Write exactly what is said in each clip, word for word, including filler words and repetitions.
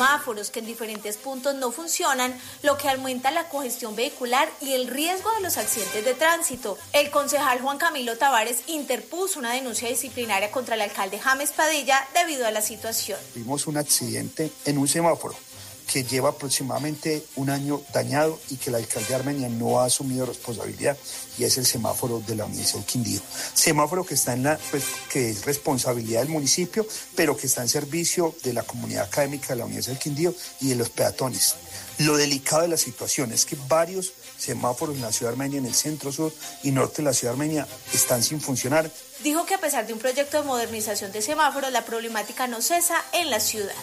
semáforos que en diferentes puntos no funcionan, lo que aumenta la congestión vehicular y el riesgo de los accidentes de tránsito. El concejal Juan Camilo Tavares interpuso una denuncia disciplinaria contra el alcalde James Padilla debido a la situación. Vimos un accidente en un semáforo que lleva aproximadamente un año dañado y que el alcalde de Armenia no ha asumido responsabilidad, y es el semáforo de la Universidad del Quindío. Semáforo que está en la, pues, que es responsabilidad del municipio, pero que está en servicio de la comunidad académica de la Universidad del Quindío y de los peatones. Lo delicado de la situación es que varios semáforos en la ciudad de Armenia, en el centro, sur y norte de la ciudad de Armenia, están sin funcionar. Dijo que a pesar de un proyecto de modernización de semáforos, la problemática no cesa en la ciudad.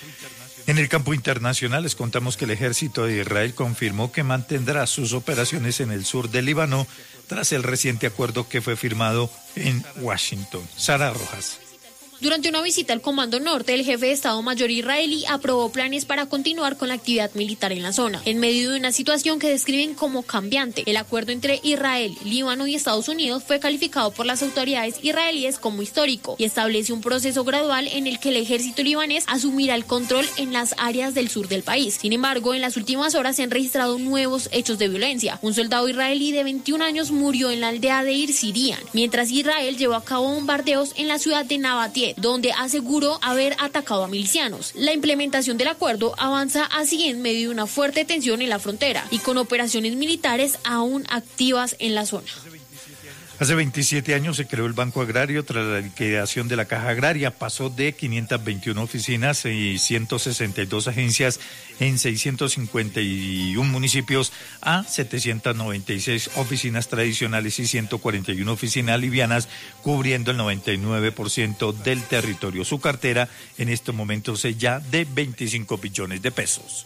En el campo internacional les contamos que el ejército de Israel confirmó que mantendrá sus operaciones en el sur del Líbano tras el reciente acuerdo que fue firmado en Washington. Sara Rojas. Durante una visita al Comando Norte, el jefe de Estado Mayor israelí aprobó planes para continuar con la actividad militar en la zona, en medio de una situación que describen como cambiante. El acuerdo entre Israel, Líbano y Estados Unidos fue calificado por las autoridades israelíes como histórico y establece un proceso gradual en el que el ejército libanés asumirá el control en las áreas del sur del país. Sin embargo, en las últimas horas se han registrado nuevos hechos de violencia. Un soldado israelí de veintiún años murió en la aldea de Irsirian, mientras Israel llevó a cabo bombardeos en la ciudad de Nabatieh, donde aseguró haber atacado a milicianos. La implementación del acuerdo avanza así en medio de una fuerte tensión en la frontera y con operaciones militares aún activas en la zona. Hace veintisiete años se creó el Banco Agrario tras la liquidación de la Caja Agraria. Pasó de quinientas veintiuna oficinas y ciento sesenta y dos agencias en seiscientos cincuenta y uno municipios a setecientas noventa y seis oficinas tradicionales y ciento cuarenta y una oficinas livianas, cubriendo el noventa y nueve por ciento del territorio. Su cartera en estos momentos es ya de veinticinco billones de pesos.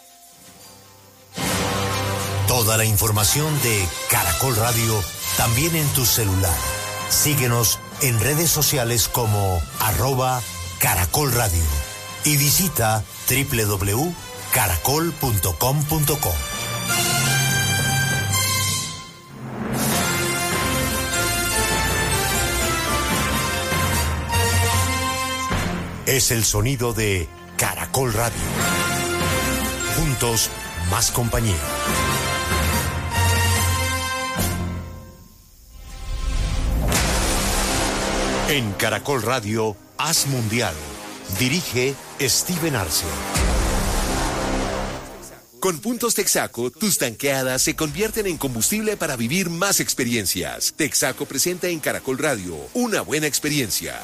Toda la información de Caracol Radio también en tu celular. Síguenos en redes sociales como arroba Caracol Radio y visita doble u doble u doble u punto caracol punto com punto co. Es el sonido de Caracol Radio. Juntos, más compañía. En Caracol Radio, Haz Mundial. Dirige Steven Arce. Con Puntos Texaco, tus tanqueadas se convierten en combustible para vivir más experiencias. Texaco presenta en Caracol Radio una buena experiencia.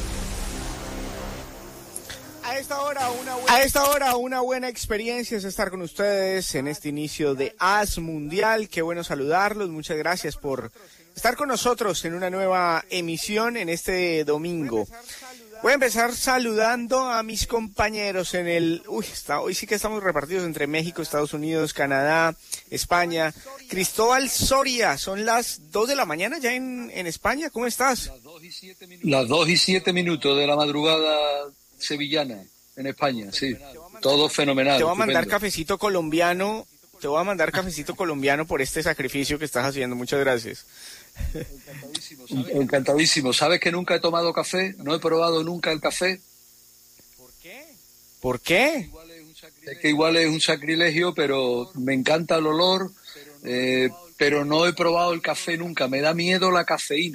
A esta hora una buena, a esta hora una buena experiencia es estar con ustedes en este inicio de Haz Mundial. Qué bueno saludarlos. Muchas gracias por estar con nosotros en una nueva emisión en este domingo. Voy a empezar saludando a mis compañeros en el... Uy, está, hoy sí que estamos repartidos entre México, Estados Unidos, Canadá, España. Cristóbal Soria, son las dos de la mañana ya en, en España. ¿Cómo estás? Las dos y siete minutos de la madrugada sevillana en España, sí. Todo fenomenal. Te voy a mandar estupendo. cafecito colombiano. Te voy a mandar cafecito colombiano por este sacrificio que estás haciendo. Muchas gracias. Encantadísimo, ¿sabes? Encantadísimo. ¿Sabes que nunca he tomado café? No he probado nunca el café. ¿Por qué? ¿Por qué? Es que igual es un sacrilegio, pero me encanta el olor, eh, pero no he probado el café nunca. Me da miedo la cafeína.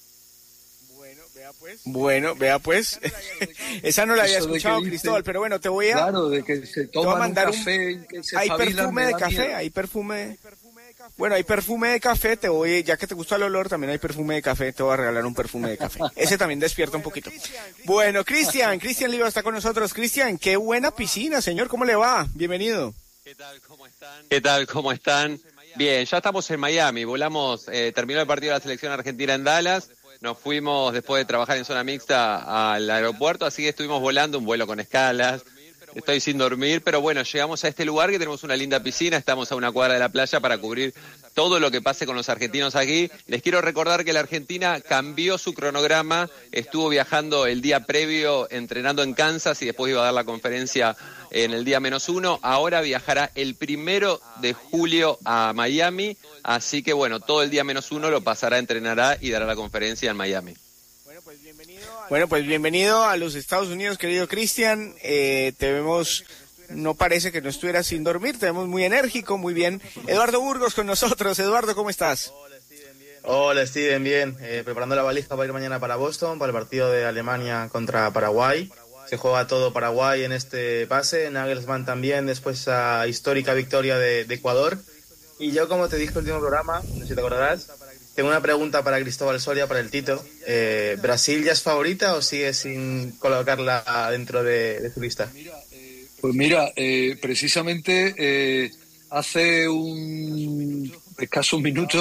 Bueno, vea pues, esa no la había escuchado, Cristóbal, pero bueno, te voy a... Claro, de que se te voy a toman un mandar café un... y que se Hay espabilan, perfume me de da café, miedo. hay perfume... Bueno, hay perfume de café, te voy, ya que te gusta el olor, también hay perfume de café, te voy a regalar un perfume de café. Ese también despierta un poquito. Bueno, Cristian, Cristian Liva está con nosotros. Cristian, qué buena piscina, señor, ¿cómo le va? Bienvenido. ¿Qué tal? ¿Cómo están? ¿Qué tal? ¿Cómo están? Bien, ya estamos en Miami, volamos, eh, terminó el partido de la selección argentina en Dallas, nos fuimos después de trabajar en zona mixta al aeropuerto, así que estuvimos volando, un vuelo con escalas. Estoy sin dormir, pero bueno, llegamos a este lugar que tenemos una linda piscina, estamos a una cuadra de la playa para cubrir todo lo que pase con los argentinos aquí. Les quiero recordar que la Argentina cambió su cronograma, estuvo viajando el día previo entrenando en Kansas y después iba a dar la conferencia en el día menos uno. Ahora viajará el primero de julio a Miami, así que bueno, todo el día menos uno lo pasará, entrenará y dará la conferencia en Miami. Bueno, pues bienvenido a Bueno, pues bienvenido a los Estados Unidos, querido Cristian. Eh, te vemos, no parece que no estuvieras sin dormir, te vemos muy enérgico, muy bien. Eduardo Burgos con nosotros. Eduardo, ¿cómo estás? Hola Steven, bien. Eh, preparando la valija para ir mañana para Boston, para el partido de Alemania contra Paraguay. Se juega todo Paraguay en este pase, Nagelsmann también después esa histórica victoria de, de Ecuador. Y yo, como te dije en el último programa, no sé si te acordarás, tengo una pregunta para Cristóbal Soria, para el Tito. Eh, ¿Brasil ya es favorita o sigue sin colocarla dentro de, de su lista? Pues mira, eh, precisamente eh, hace un escaso minuto